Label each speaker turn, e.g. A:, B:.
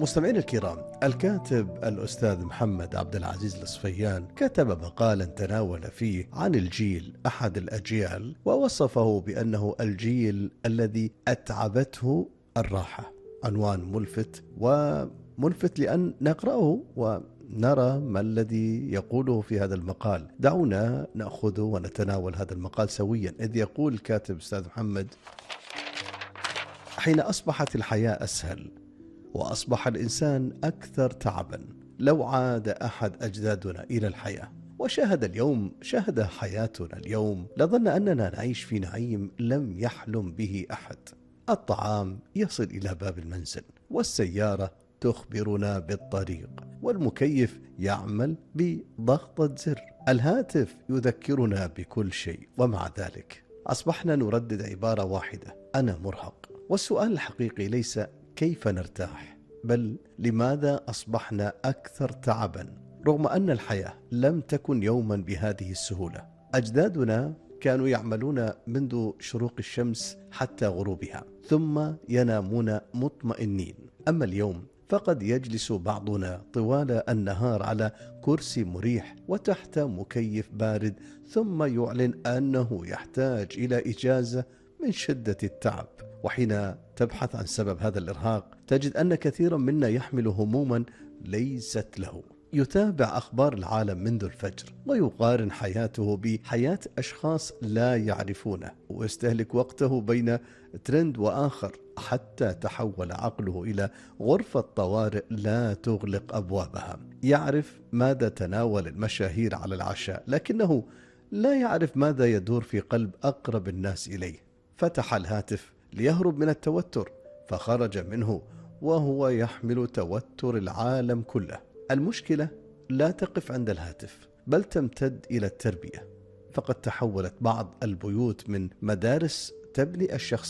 A: مستمعينا الكرام، الكاتب الأستاذ محمد عبد العزيز الصفيان كتب مقالا تناول فيه عن الجيل أحد الأجيال، ووصفه بأنه الجيل الذي أتعبته الراحة. عنوان ملفت، وملفت لأن نقرأه ونرى ما الذي يقوله في هذا المقال. دعونا نأخذ ونتناول هذا المقال سويا. إذ يقول الكاتب أستاذ محمد: حين أصبحت الحياة أسهل وأصبح الإنسان أكثر تعبا، لو عاد أحد أجدادنا إلى الحياة وشاهد حياتنا اليوم، لظن أننا نعيش في نعيم لم يحلم به أحد. الطعام يصل إلى باب المنزل، والسيارة تخبرنا بالطريق، والمكيف يعمل بضغطة زر، الهاتف يذكرنا بكل شيء. ومع ذلك أصبحنا نردد عبارة واحدة: أنا مرهق. والسؤال الحقيقي ليس كيف نرتاح، بل لماذا أصبحنا أكثر تعبا، رغم أن الحياة لم تكن يوما بهذه السهولة. أجدادنا كانوا يعملون منذ شروق الشمس حتى غروبها، ثم ينامون مطمئنين. أما اليوم فقد يجلس بعضنا طوال النهار على كرسي مريح وتحت مكيف بارد، ثم يعلن أنه يحتاج إلى إجازة من شدة التعب. وحين تبحث عن سبب هذا الإرهاق، تجد أن كثيرا منا يحمل هموما ليست له. يتابع أخبار العالم منذ الفجر، ويقارن حياته بحياة أشخاص لا يعرفونه، ويستهلك وقته بين ترند وآخر، حتى تحول عقله إلى غرفة طوارئ لا تغلق أبوابها. يعرف ماذا تناول المشاهير على العشاء، لكنه لا يعرف ماذا يدور في قلب أقرب الناس إليه. فتح الهاتف ليهرب من التوتر، فخرج منه وهو يحمل توتر العالم كله. المشكلة لا تقف عند الهاتف، بل تمتد إلى التربية. فقد تحولت بعض البيوت من مدارس تبني الشخص